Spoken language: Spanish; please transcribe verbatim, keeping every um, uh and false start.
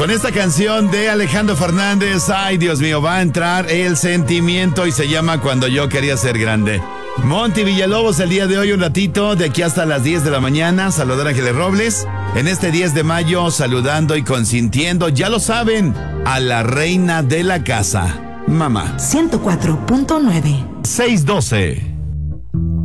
Con esta canción de Alejandro Fernández, ay Dios mío, va a entrar el sentimiento y se llama Cuando yo quería ser grande. Monty Villalobos el día de hoy un ratito, de aquí hasta las diez de la mañana, saludar a Ángeles Robles. En este diez de mayo, saludando y consintiendo, ya lo saben, a la reina de la casa, mamá. ciento cuatro punto nueve. seiscientos doce.